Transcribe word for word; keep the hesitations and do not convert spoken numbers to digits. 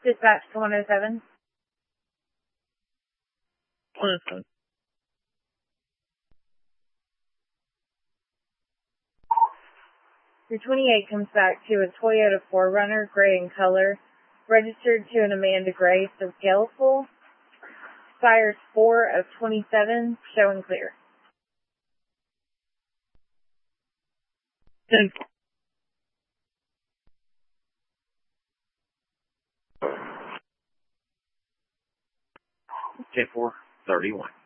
Dispatch to one oh seven. one oh seven. Your twenty-eight comes back to a Toyota four runner, gray in color, registered to an Amanda Grace of Galesville. Expires four of twenty-seven, showing clear. ten. ten four thirty-one.